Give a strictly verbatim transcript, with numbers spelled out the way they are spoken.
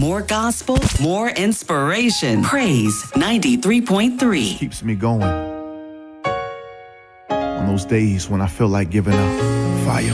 More gospel, more inspiration. Praise ninety-three point three. Keeps me going. On those days when I feel like giving up. Fire.